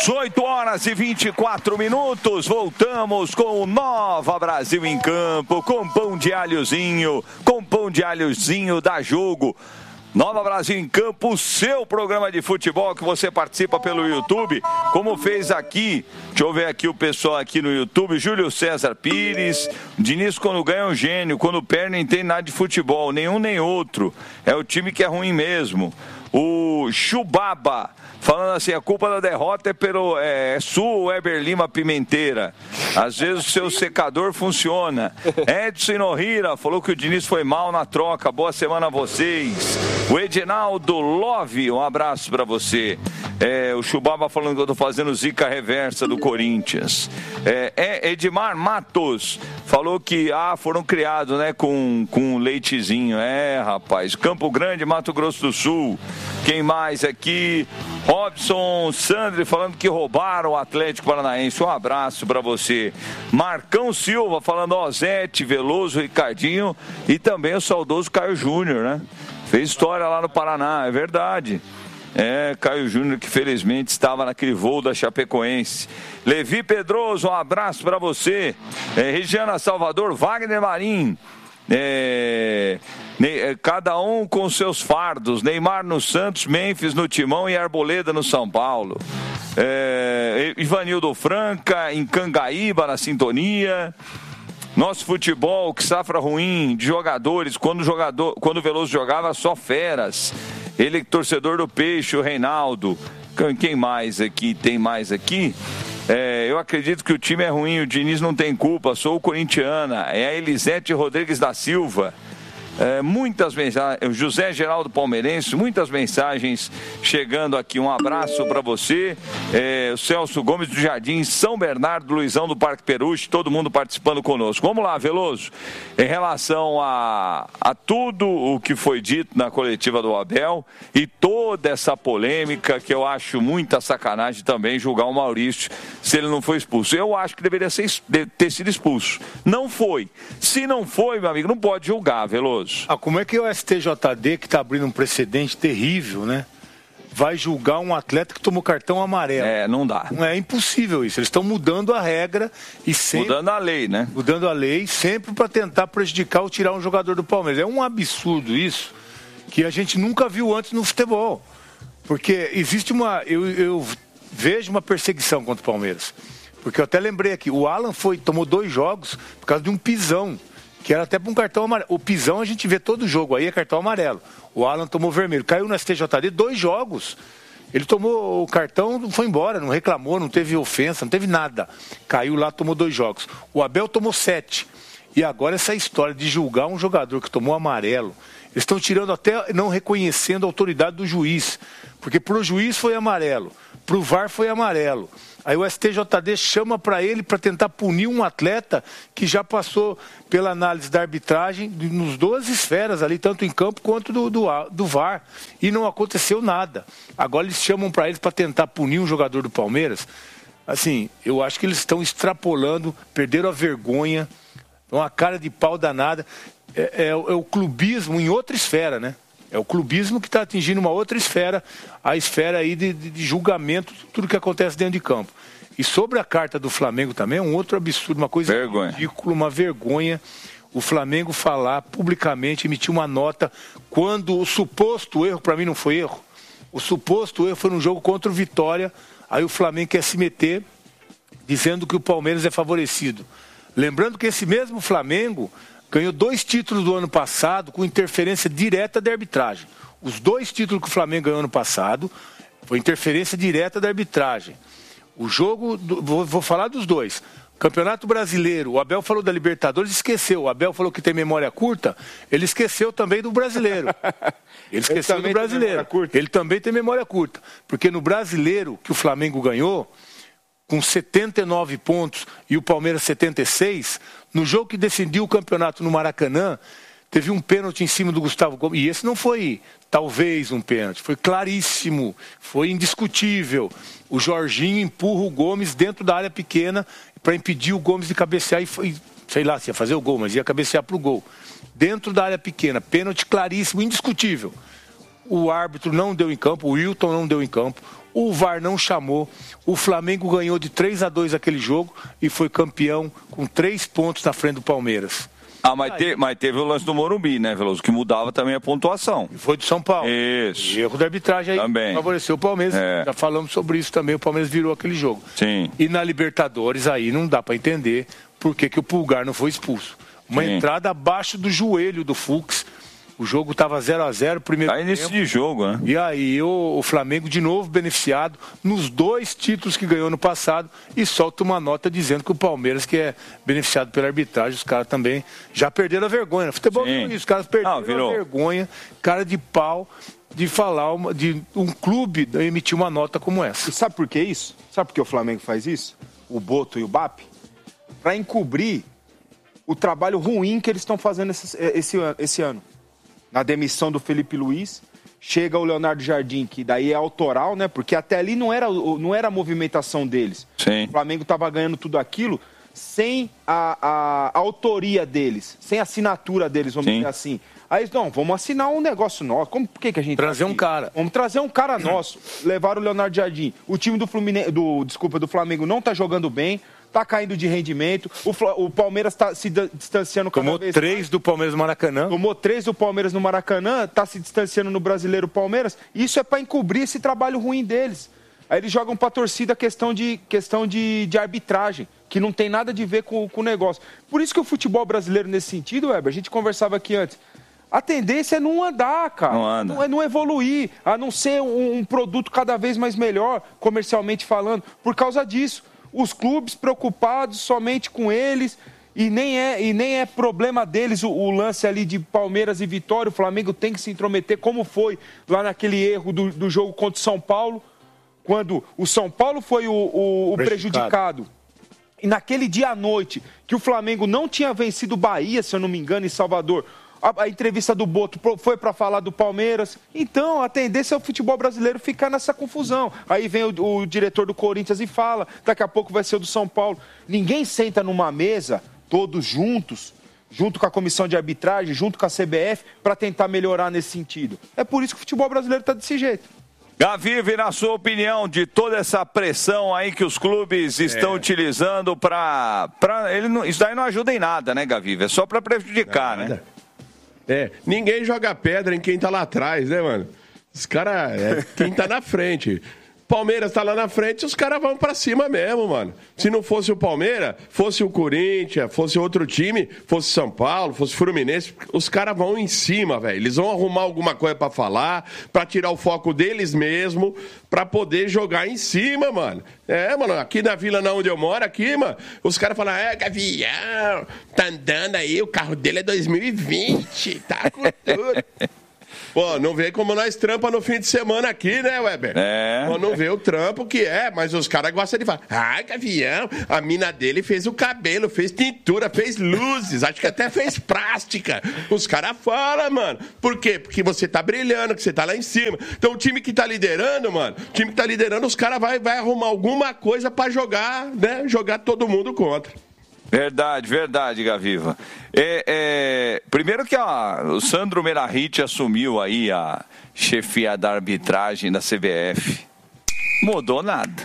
18 horas e 24 minutos, voltamos com o Nova Brasil em Campo, com pão de alhozinho da Jogo. Nova Brasil em Campo, o seu programa de futebol que você participa pelo YouTube, como fez aqui, deixa eu ver aqui o pessoal aqui no YouTube, Júlio César Pires, Diniz quando ganha é um gênio, quando perde não entende nada de futebol, nenhum nem outro, é o time que é ruim mesmo. O Chubaba, falando assim, a culpa da derrota é sua, Weber Lima Pimenteira. Às vezes o seu secador funciona. Edson Nohira falou que o Diniz foi mal na troca. Boa semana a vocês. O Edinaldo Love, um abraço pra você. O Chubaba falando que eu tô fazendo zica reversa do Corinthians. Edmar Matos falou que foram criados, né, com leitezinho. Rapaz, Campo Grande, Mato Grosso do Sul. Quem mais aqui? Robson Sandri falando que roubaram o Atlético Paranaense. Um abraço pra você. Marcão Silva falando Ozete, Veloso, Ricardinho e também o saudoso Caio Júnior, né? Fez história lá no Paraná, é verdade. Caio Júnior que felizmente estava naquele voo da Chapecoense. Levi Pedroso, um abraço pra você. Regiana Salvador, Wagner Marim. Cada um com seus fardos. Neymar no Santos, Memphis no Timão e Arboleda no São Paulo. Ivanildo Franca em Cangaíba na sintonia. Nosso futebol, que safra ruim de jogadores. Quando o Veloso jogava, só feras. Ele torcedor do Peixe, o Reinaldo. Quem mais aqui? Tem mais aqui? Eu acredito que o time é ruim, o Diniz não tem culpa, sou corintiana. É a Elisete Rodrigues da Silva. Muitas mensagens, José Geraldo Palmeirense, muitas mensagens chegando aqui. Um abraço para você. O Celso Gomes do Jardim São Bernardo, Luizão do Parque Peruche, todo mundo participando conosco. Vamos lá, Veloso. Em relação a tudo o que foi dito na coletiva do Abel e toda essa polêmica, que eu acho muita sacanagem também julgar o Maurício se ele não foi expulso. Eu acho que deveria ter sido expulso. Não foi. Se não foi, meu amigo, não pode julgar, Veloso. Como é que o STJD, que está abrindo um precedente terrível, né, vai julgar um atleta que tomou cartão amarelo? Não dá. É impossível isso. Eles estão mudando a regra e sempre... Mudando a lei, né? Mudando a lei, sempre para tentar prejudicar ou tirar um jogador do Palmeiras. É um absurdo isso, que a gente nunca viu antes no futebol. Porque existe uma... Eu vejo uma perseguição contra o Palmeiras. Porque eu até lembrei aqui, o Alan tomou 2 jogos por causa de um pisão, que era até para um cartão amarelo. O pisão a gente vê todo jogo, aí é cartão amarelo. O Alan tomou vermelho. Caiu no STJD 2 jogos. Ele tomou o cartão, foi embora, não reclamou, não teve ofensa, não teve nada. Caiu lá, tomou 2 jogos. O Abel tomou 7. E agora essa história de julgar um jogador que tomou amarelo, eles estão tirando até, não reconhecendo a autoridade do juiz. Porque para o juiz foi amarelo, para o VAR foi amarelo. Aí o STJD chama para ele para tentar punir um atleta que já passou pela análise da arbitragem nos 12 esferas ali, tanto em campo quanto do VAR. E não aconteceu nada. Agora eles chamam para eles para tentar punir um jogador do Palmeiras. Assim, eu acho que eles estão extrapolando, perderam a vergonha, uma cara de pau danada. É o clubismo em outra esfera, né? É o clubismo que está atingindo uma outra esfera, a esfera aí de julgamento de tudo que acontece dentro de campo. E sobre a carta do Flamengo também, é um outro absurdo, uma coisa ridícula, uma vergonha. O Flamengo falar publicamente, emitir uma nota, quando o suposto erro, para mim não foi erro, o suposto erro foi num jogo contra o Vitória, aí o Flamengo quer se meter, dizendo que o Palmeiras é favorecido. Lembrando que esse mesmo Flamengo ganhou 2 títulos do ano passado com interferência direta da arbitragem. Os 2 títulos que o Flamengo ganhou ano passado foi interferência direta da arbitragem. O jogo, vou falar dos 2. Campeonato Brasileiro, o Abel falou da Libertadores, esqueceu. O Abel falou que tem memória curta, ele esqueceu também do Brasileiro. Ele esqueceu do Brasileiro. Ele também tem memória curta. Porque no Brasileiro, que o Flamengo ganhou, com 79 pontos e o Palmeiras 76, no jogo que decidiu o campeonato no Maracanã, teve um pênalti em cima do Gustavo Gomes. E esse não foi, talvez, um pênalti. Foi claríssimo, foi indiscutível. O Jorginho empurra o Gomes dentro da área pequena para impedir o Gomes de cabecear e sei lá se ia fazer o gol, mas ia cabecear para o gol. Dentro da área pequena, pênalti claríssimo, indiscutível. O árbitro não deu em campo, o Wilton não deu em campo, o VAR não chamou, o Flamengo ganhou de 3-2 aquele jogo e foi campeão com 3 pontos na frente do Palmeiras. Mas teve o lance do Morumbi, né, Veloso? Que mudava também a pontuação. Foi de São Paulo. Isso. E erro da arbitragem aí também favoreceu o Palmeiras. Já falamos sobre isso também, o Palmeiras virou aquele jogo. Sim. E na Libertadores aí não dá para entender por que o Pulgar não foi expulso. Uma entrada abaixo do joelho do Fux. O jogo estava 0-0, primeiro tempo. Início de jogo, né? E aí o Flamengo de novo beneficiado nos 2 títulos que ganhou no passado e solta uma nota dizendo que o Palmeiras que é beneficiado pela arbitragem, os caras também já perderam a vergonha. No futebol é isso, os caras perderam a vergonha, cara de pau, de falar, de um clube emitir uma nota como essa. E sabe por que isso? Sabe por que o Flamengo faz isso? O Boto e o BAP? Para encobrir o trabalho ruim que eles estão fazendo esse ano. Na demissão do Felipe Luiz, chega o Leonardo Jardim, que daí é autoral, né? Porque até ali não era a movimentação deles. Sim. O Flamengo estava ganhando tudo aquilo sem a autoria deles, sem a assinatura deles, vamos dizer assim. Aí, não, vamos assinar um negócio nosso. Por que a gente... Trazer um cara. Vamos trazer um cara nosso. Levaram o Leonardo Jardim. O time do Flamengo não tá jogando bem. Tá caindo de rendimento. O Palmeiras tá se distanciando cada vez mais. Tomou 3 do Palmeiras no Maracanã. Tomou 3 do Palmeiras no Maracanã. Tá se distanciando no Brasileiro Palmeiras. Isso é para encobrir esse trabalho ruim deles. Aí eles jogam pra torcida questão de arbitragem, que não tem nada a ver com o negócio. Por isso que o futebol brasileiro, nesse sentido, Weber, a gente conversava aqui antes, a tendência é não andar, cara. Não anda. Não evoluir, a não ser um produto cada vez mais melhor, comercialmente falando, por causa disso. Os clubes preocupados somente com eles, e nem é problema deles o lance ali de Palmeiras e Vitória. O Flamengo tem que se intrometer, como foi lá naquele erro do jogo contra o São Paulo, quando o São Paulo foi o prejudicado. E naquele dia à noite, que o Flamengo não tinha vencido o Bahia, se eu não me engano, em Salvador, a entrevista do Boto foi para falar do Palmeiras. Então, a tendência é o futebol brasileiro ficar nessa confusão. Aí vem o diretor do Corinthians e fala, daqui a pouco vai ser o do São Paulo. Ninguém senta numa mesa, todos juntos, junto com a comissão de arbitragem, junto com a CBF, para tentar melhorar nesse sentido. É por isso que o futebol brasileiro está desse jeito. Gavive, na sua opinião, de toda essa pressão aí que os clubes estão utilizando isso daí não ajuda em nada, né, Gavive? É só para prejudicar, né? Ninguém joga pedra em quem tá lá atrás, né, mano? Os caras, quem tá na frente. Palmeiras tá lá na frente, os caras vão pra cima mesmo, mano. Se não fosse o Palmeiras, fosse o Corinthians, fosse outro time, fosse São Paulo, fosse Fluminense, os caras vão em cima, velho. Eles vão arrumar alguma coisa pra falar, pra tirar o foco deles mesmo, pra poder jogar em cima, mano. Mano, aqui na vila onde eu moro, aqui, mano, os caras falam, Gavião, tá andando aí, o carro dele é 2020, tá com tudo. Pô, não vê como nós trampa no fim de semana aqui, né, Weber? Pô, não vê o trampo que mas os caras gostam de falar, Gavião, a mina dele fez o cabelo, fez pintura, fez luzes, acho que até fez plástica. Os caras falam, mano. Por quê? Porque você tá brilhando, que você tá lá em cima. Então o time que tá liderando, mano, os caras vai arrumar alguma coisa pra jogar, né? Jogar todo mundo contra. Verdade, Gaviva. Primeiro que o Sandro Meirahit assumiu aí a chefia da arbitragem da CBF. Mudou nada.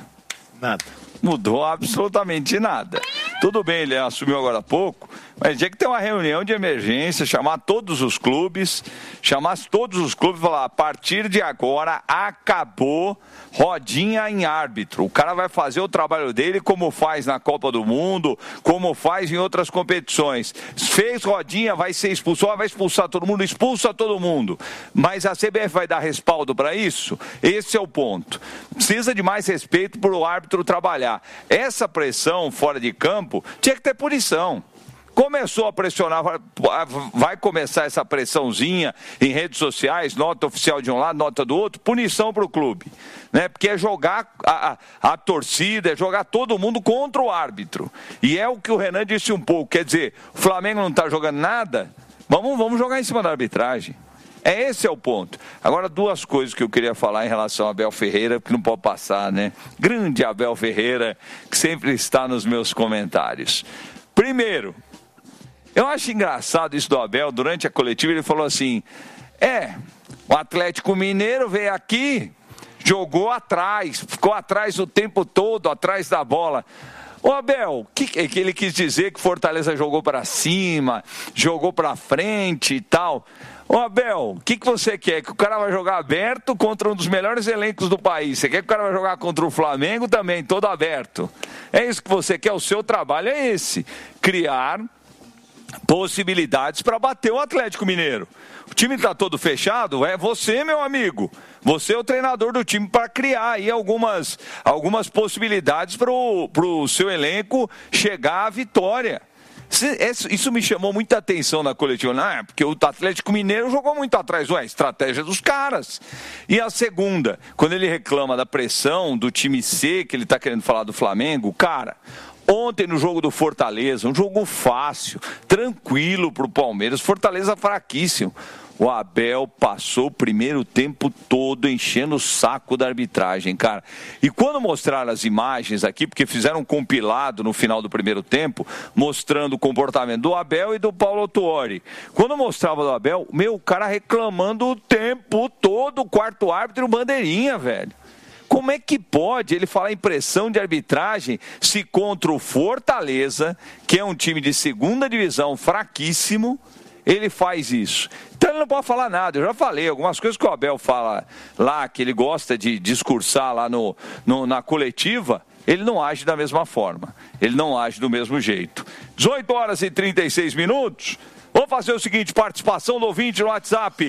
Mudou absolutamente nada. Tudo bem, ele assumiu agora há pouco, mas tinha que ter uma reunião de emergência, chamar todos os clubes, e falar, a partir de agora, acabou rodinha em árbitro. O cara vai fazer o trabalho dele como faz na Copa do Mundo, como faz em outras competições. Fez rodinha, vai ser expulso, vai expulsar todo mundo, expulsa todo mundo. Mas a CBF vai dar respaldo para isso? Esse é o ponto. Precisa de mais respeito para o árbitro trabalhar. Essa pressão fora de campo tinha que ter punição. Começou a pressionar, vai começar essa pressãozinha em redes sociais, nota oficial de um lado, nota do outro, punição para o clube, né? Porque é jogar a torcida, é jogar todo mundo contra o árbitro. E é o que o Renan disse um pouco, quer dizer, o Flamengo não está jogando nada, vamos jogar em cima da arbitragem. Esse é o ponto. Agora, 2 coisas que eu queria falar em relação a Abel Ferreira, que não pode passar, né? Grande Abel Ferreira, que sempre está nos meus comentários. Primeiro, eu acho engraçado isso do Abel, durante a coletiva ele falou assim, o Atlético Mineiro veio aqui, jogou atrás, ficou atrás o tempo todo, atrás da bola. Ô Abel, o que ele quis dizer que Fortaleza jogou para cima, jogou para frente e tal? Ô Abel, o que você quer? Que o cara vai jogar aberto contra um dos melhores elencos do país? Você quer que o cara vai jogar contra o Flamengo também, todo aberto? É isso que você quer? O seu trabalho é esse, criar possibilidades para bater o Atlético Mineiro. O time está todo fechado, é você, meu amigo. Você é o treinador do time para criar aí algumas possibilidades para o seu elenco chegar à vitória. Isso me chamou muita atenção na coletiva. Não, é porque o Atlético Mineiro jogou muito atrás. Ué, estratégia dos caras. E a segunda, quando ele reclama da pressão do time C, que ele está querendo falar do Flamengo, cara... Ontem no jogo do Fortaleza, um jogo fácil, tranquilo para o Palmeiras, Fortaleza fraquíssimo. O Abel passou o primeiro tempo todo enchendo o saco da arbitragem, cara. E quando mostraram as imagens aqui, porque fizeram um compilado no final do primeiro tempo, mostrando o comportamento do Abel e do Paulo Autuori. Quando mostrava do Abel, o cara reclamando o tempo todo, o quarto árbitro e o bandeirinha, velho. Como é que pode ele falar em pressão de arbitragem se contra o Fortaleza, que é um time de segunda divisão fraquíssimo, ele faz isso? Então ele não pode falar nada. Eu já falei, algumas coisas que o Abel fala lá, que ele gosta de discursar lá na coletiva, ele não age da mesma forma. Ele não age do mesmo jeito. 18 horas e 36 minutos. Vamos fazer o seguinte, participação do ouvinte no WhatsApp,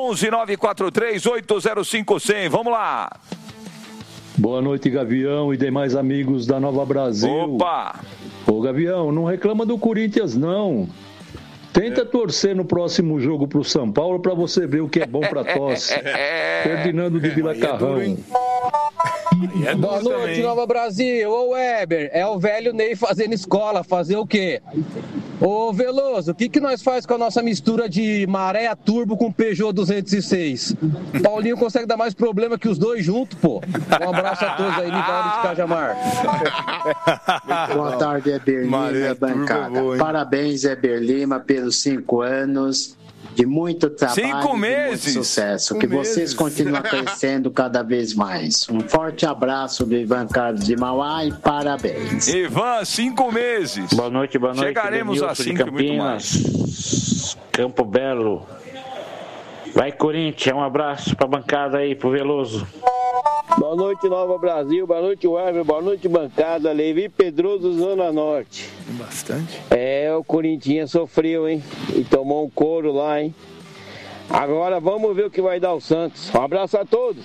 11-943-805-100. Vamos lá. Boa noite, Gavião e demais amigos da Nova Brasil. Opa! Ô, Gavião, não reclama do Corinthians, não. Tenta torcer no próximo jogo pro São Paulo pra você ver o que é bom pra tosse. Ferdinando de Vila Carrão. Boa noite, Nova Brasil. Ô, Weber, é o velho Ney fazendo escola. Fazer o quê? Ô, Veloso, o que nós faz com a nossa mistura de maré a turbo com Peugeot 206? Paulinho consegue dar mais problema que os dois juntos, pô. Um abraço a todos aí, Nivaldo de Cajamar. Boa tarde, Eber Lima e bancada. Parabéns, Eber Lima, pelos 5 anos de muito trabalho 5 meses. E muito sucesso. Que vocês continuem crescendo cada vez mais. Um forte abraço do Ivan Carlos de Mauá e parabéns. Ivan, 5 meses. Boa noite. Chegaremos a 5 e muito mais. Campo Belo. Vai, Corinthians. Um abraço pra bancada aí, pro Veloso. Boa noite, Nova Brasil. Boa noite, Weber. Boa noite, bancada. Levi Pedroso, Zona Norte. Bastante. O Corinthians sofreu, hein? E tomou um couro lá, hein? Agora vamos ver o que vai dar o Santos. Um abraço a todos.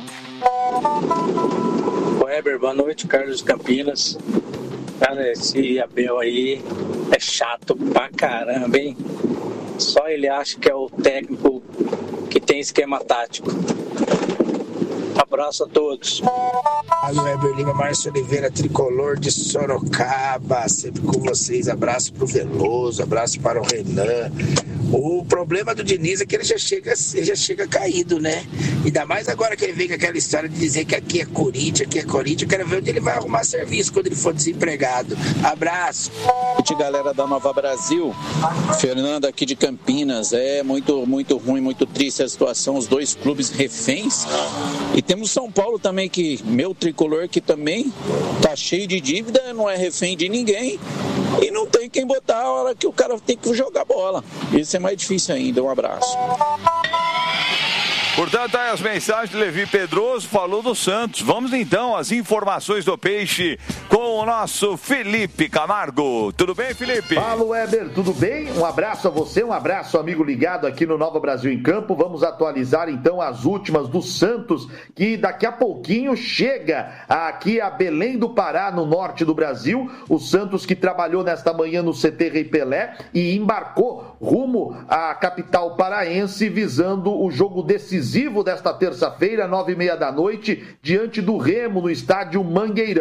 Weber, boa noite, Carlos de Campinas. Cara, esse Abel aí é chato pra caramba, hein? Só ele acha que é o técnico que tem esquema tático. Abraço a todos. Alô, Weber Lima, Márcio Oliveira, tricolor de Sorocaba, sempre com vocês. Abraço pro Veloso, abraço para o Renan. O problema do Diniz é que ele já chega caído, né? Ainda mais agora que ele vem com aquela história de dizer que aqui é Corinthians, Eu quero ver onde ele vai arrumar serviço quando ele for desempregado. Abraço. Boa noite, galera da Nova Brasil. Fernando aqui de Campinas. É muito, muito ruim, muito triste a situação. Os dois clubes reféns. E temos São Paulo também, que meu tricolor, que também tá cheio de dívida, não é refém de ninguém. E não tem quem botar a hora que o cara tem que jogar bola. Isso é mais difícil ainda. Um abraço. Portanto, aí as mensagens de Levi Pedroso, falou do Santos. Vamos então às informações do Peixe com o nosso Felipe Camargo. Tudo bem, Felipe? Fala, Weber, tudo bem? Um abraço a você, um abraço, amigo ligado aqui no Nova Brasil em Campo. Vamos atualizar então as últimas do Santos, que daqui a pouquinho chega aqui a Belém do Pará, no norte do Brasil. O Santos que trabalhou nesta manhã no CT Rei Pelé e embarcou rumo à capital paraense, visando o jogo decisivo desta terça-feira, 9h30 da noite, diante do Remo, no estádio Mangueirão.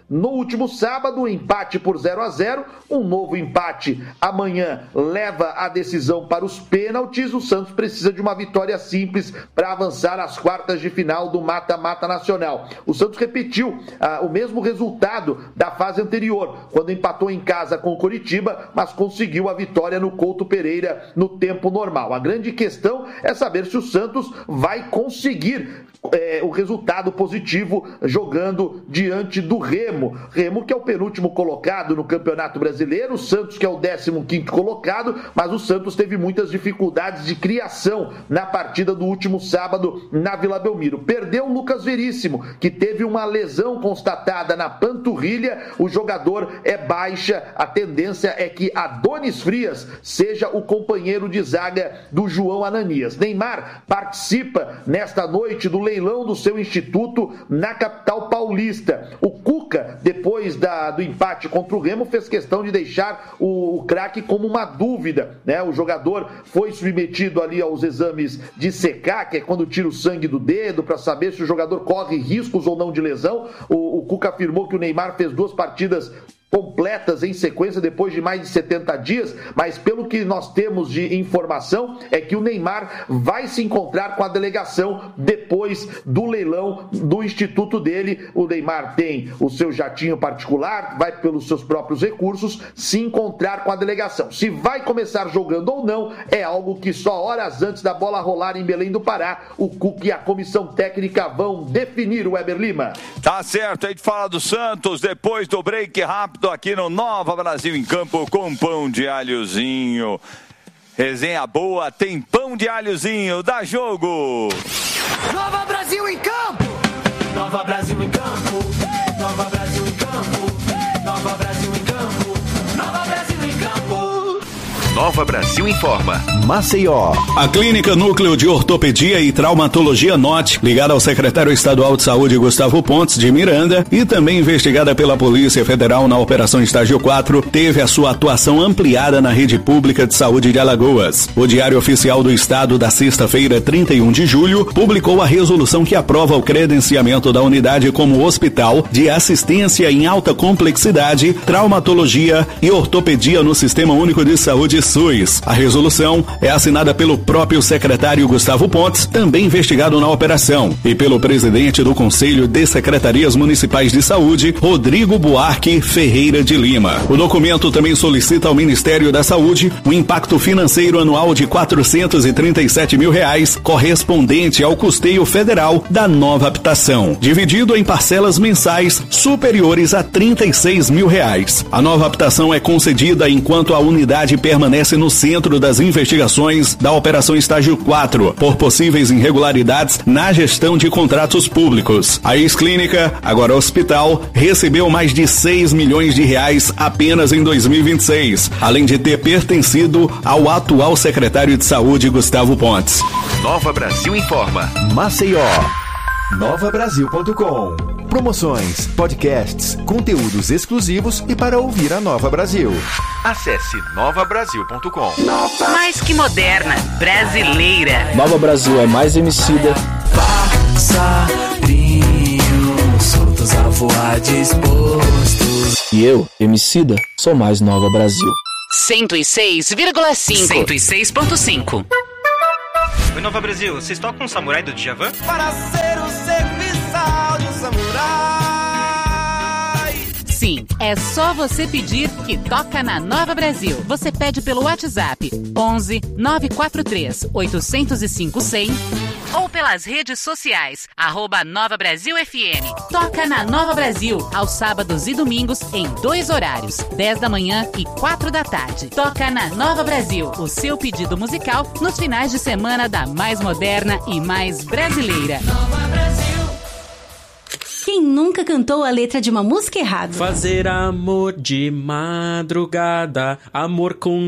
no último sábado, um empate por 0-0, um novo empate amanhã leva a decisão para os pênaltis. O Santos precisa de uma vitória simples para avançar às quartas de final do mata-mata nacional. O Santos repetiu o mesmo resultado da fase anterior, quando empatou em casa com o Coritiba, mas conseguiu a vitória no Couto Pereira no tempo normal. A grande questão é saber se o Santos vai conseguir o resultado positivo jogando diante do Remo. Remo, que é o penúltimo colocado no Campeonato Brasileiro, o Santos, que é o 15º colocado, mas o Santos teve muitas dificuldades de criação na partida do último sábado na Vila Belmiro. Perdeu o Lucas Veríssimo, que teve uma lesão constatada na panturrilha. O jogador é baixa. A tendência é que Adonis Frias seja o companheiro de zaga do João Ananias. Neymar participa nesta noite do leilão do seu instituto na capital paulista. O Cuca, depois do empate contra o Remo, fez questão de deixar o craque como uma dúvida, né? O jogador foi submetido ali aos exames de secar, que é quando tira o sangue do dedo, para saber se o jogador corre riscos ou não de lesão. O Cuca afirmou que o Neymar fez 2 partidas completas em sequência depois de mais de 70 dias, mas pelo que nós temos de informação é que o Neymar vai se encontrar com a delegação depois do leilão do instituto dele. O Neymar tem o seu jatinho particular, vai pelos seus próprios recursos se encontrar com a delegação. Se vai começar jogando ou não é algo que só horas antes da bola rolar em Belém do Pará, o Cuca e a comissão técnica vão definir. O Weber Lima. Tá certo, a gente fala do Santos depois do break rápido aqui no Nova Brasil em Campo com pão de alhozinho. Resenha boa, tem pão de alhozinho, dá jogo! Nova Brasil em Campo! Nova Brasil em Campo! Nova Brasil em Campo! Nova Brasil em Campo! Nova Brasil em Campo! Nova Brasil informa. Maceió. A Clínica Núcleo de Ortopedia e Traumatologia NOT, ligada ao secretário estadual de Saúde Gustavo Pontes de Miranda e também investigada pela Polícia Federal na Operação Estágio 4, teve a sua atuação ampliada na rede pública de saúde de Alagoas. O Diário Oficial do Estado da sexta-feira, 31 de julho, publicou a resolução que aprova o credenciamento da unidade como hospital de assistência em alta complexidade, traumatologia e ortopedia no Sistema Único de Saúde SUS. A resolução é assinada pelo próprio secretário Gustavo Pontes, também investigado na operação, e pelo presidente do Conselho de Secretarias Municipais de Saúde, Rodrigo Buarque Ferreira de Lima. O documento também solicita ao Ministério da Saúde um impacto financeiro anual de R$437 mil, correspondente ao custeio federal da nova habitação, dividido em parcelas mensais superiores a R$36 mil. A nova habitação é concedida enquanto a unidade permanece no centro das investigações da Operação Estágio 4 por possíveis irregularidades na gestão de contratos públicos. A ex-clínica, agora hospital, recebeu mais de R$6 milhões apenas em 2026, além de ter pertencido ao atual secretário de Saúde, Gustavo Pontes. Nova Brasil informa. Maceió. NovaBrasil.com. Promoções, podcasts, conteúdos exclusivos e para ouvir a Nova Brasil. Acesse NovaBrasil.com. Mais que moderna, brasileira. Nova Brasil é mais emicida. Passarinhos soltos a voar dispostos. E eu, emicida, sou mais Nova Brasil. 106,5. 106,5. Oi, Nova Brasil, vocês tocam um Samurai do Djavan? Para ser o serviçal de um samurai. Sim, é só você pedir que toca na Nova Brasil. Você pede pelo WhatsApp 11 943 805 100 ou pelas redes sociais @Nova Brasil FM. Toca na Nova Brasil aos sábados e domingos em 2 horários, 10 da manhã e 4 da tarde. Toca na Nova Brasil, o seu pedido musical nos finais de semana da mais moderna e mais brasileira. Nova Brasil. Quem nunca cantou a letra de uma música errada? Fazer amor de madrugada, amor com